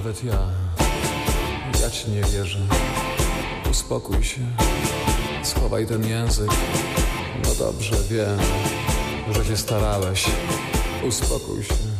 Nawet ja ci nie wierzę. Uspokój się, schowaj ten język. No dobrze, wiem, że się starałeś. Uspokój się.